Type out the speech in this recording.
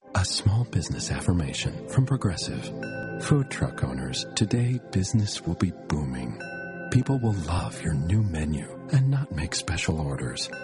A small business affirmation from Progressive. Food truck owners, today business will be booming. People will love your new menu and not make special orders.